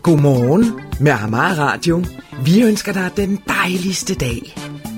Godmorgen med Amager Radio. Vi ønsker dig den dejligste dag.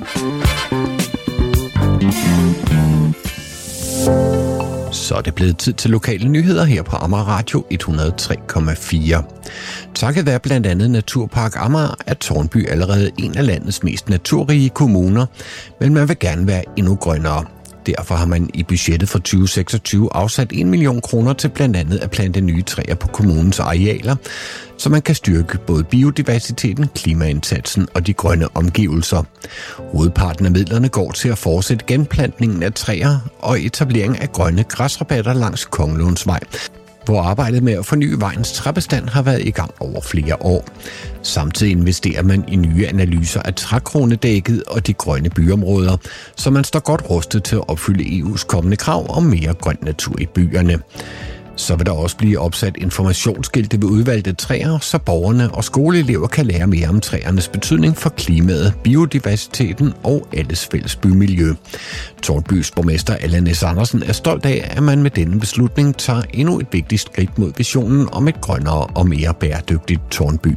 Så er det blevet tid til lokale nyheder her på Amager Radio 103,4. Takket være blandt andet Naturpark Amager er Tårnby allerede en af landets mest naturrige kommuner, men man vil gerne være endnu grønnere. Derfor har man i budgettet for 2026 afsat 1 million kroner til blandt andet at plante nye træer på kommunens arealer, så man kan styrke både biodiversiteten, klimaindsatsen og de grønne omgivelser. Hovedparten af midlerne går til at fortsætte genplantningen af træer og etablering af grønne græsrabatter langs Kongelundsvej, hvor arbejdet med at forny vejens træbestand har været i gang over flere år. Samtidig investerer man i nye analyser af trækronedækket og de grønne byområder, så man står godt rustet til at opfylde EU's kommende krav om mere grøn natur i byerne. Så vil der også blive opsat informationsskilte ved udvalgte træer, så borgerne og skoleelever kan lære mere om træernes betydning for klimaet, biodiversiteten og alles fælles bymiljø. Tårnbys borgmester Allan S. Andersen er stolt af, at man med denne beslutning tager endnu et vigtigt skridt mod visionen om et grønnere og mere bæredygtigt Tårnby.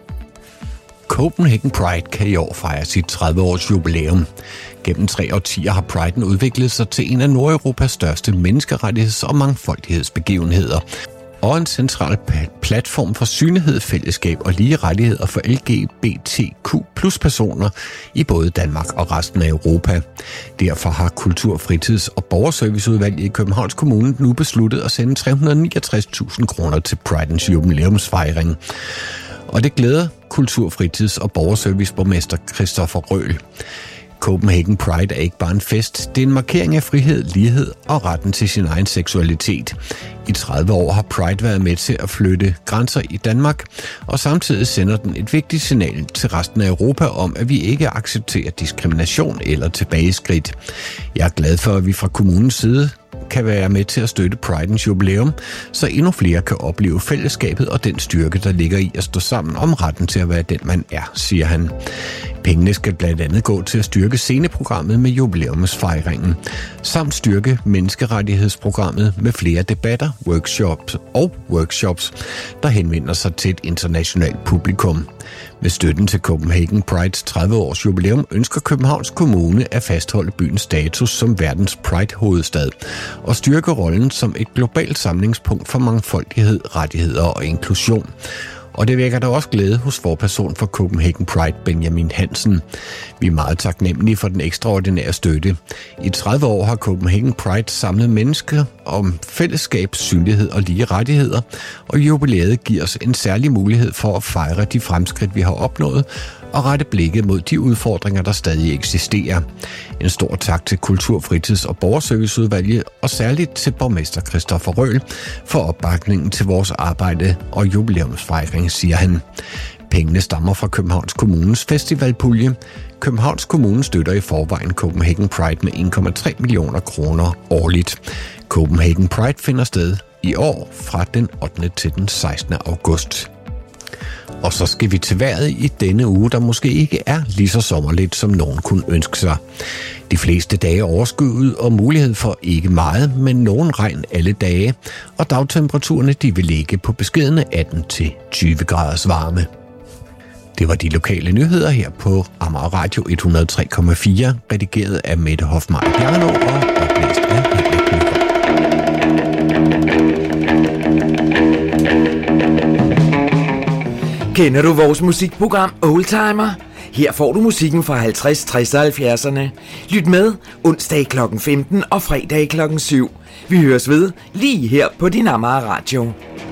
Copenhagen Pride kan i år fejre sit 30-års jubilæum. Gennem 3 årtier har Priden udviklet sig til en af Nordeuropas største menneskerettigheds- og mangfoldighedsbegivenheder, og en central platform for synlighed, fællesskab og lige rettigheder for LGBTQ+-personer i både Danmark og resten af Europa. Derfor har Kultur-, Fritids- og Borgerserviceudvalget i Københavns Kommune nu besluttet at sende 369.000 kroner til Pridens jubilæumsfejring. Og det glæder Kultur-, Fritids- og Borgerserviceborgmester Christoffer Røhl. Copenhagen Pride er ikke bare en fest, det er en markering af frihed, lighed og retten til sin egen seksualitet. I 30 år har Pride været med til at flytte grænser i Danmark, og samtidig sender den et vigtigt signal til resten af Europa om, at vi ikke accepterer diskrimination eller tilbageskridt. Jeg er glad for, at vi fra kommunens side kan være med til at støtte Pridens jubilæum, så endnu flere kan opleve fællesskabet og den styrke, der ligger i at stå sammen om retten til at være den, man er, siger han. Pengene skal blandt andet gå til at styrke sceneprogrammet med jubilæumsfejringen, samt styrke menneskerettighedsprogrammet med flere debatter, workshops, der henvender sig til et internationalt publikum. Med støtten til Copenhagen Prides 30-års jubilæum ønsker Københavns Kommune at fastholde byens status som verdens Pride-hovedstad og styrke rollen som et globalt samlingspunkt for mangfoldighed, rettigheder og inklusion. Og det vækker der også glæde hos forperson for Copenhagen Pride, Benjamin Hansen. Vi er meget taknemmelige for den ekstraordinære støtte. I 30 år har Copenhagen Pride samlet mennesker om fællesskab, synlighed og lige rettigheder, og jubilæet giver os en særlig mulighed for at fejre de fremskridt, vi har opnået, og rette blikket mod de udfordringer, der stadig eksisterer. En stor tak til Kultur-, Fritids- og Borgerserviceudvalget, og særligt til borgmester Christoffer Røhl for opbakningen til vores arbejde og jubilæumsfejring, siger han. Pengene stammer fra Københavns Kommunes festivalpulje. Københavns Kommune støtter i forvejen Copenhagen Pride med 1,3 millioner kroner årligt. Copenhagen Pride finder sted i år fra den 8. til den 16. august. Og så skal vi til vejret i denne uge, der måske ikke er lige så sommerligt, som nogen kunne ønske sig. De fleste dage er overskyet og mulighed for ikke meget, men nogen regn alle dage, og dagtemperaturerne de vil ligge på beskedne 18-20 graders varme. Det var de lokale nyheder her på Amager Radio 103,4, redigeret af Mette Hofmeier Bjarno og oplæst af Henrik Nygaard. Kender du vores musikprogram Oldtimer? Her får du musikken fra 50, 60 og 70'erne. Lyt med onsdag kl. 15 og fredag kl. 7. Vi høres ved lige her på din Amager Radio.